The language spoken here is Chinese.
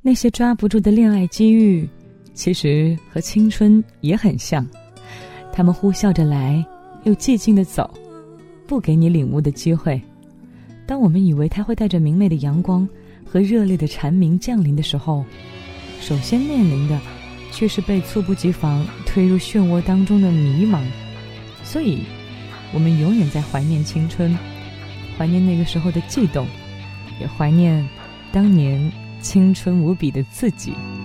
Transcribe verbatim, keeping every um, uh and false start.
那些抓不住的恋爱机遇，其实和青春也很像，他们呼啸着来，又寂静地走，不给你领悟的机会。当我们以为它会带着明媚的阳光和热烈的蝉鸣降临的时候，首先面临的却是被猝不及防推入漩涡当中的迷茫。所以我们永远在怀念青春，怀念那个时候的悸动，也怀念当年青春无比的自己。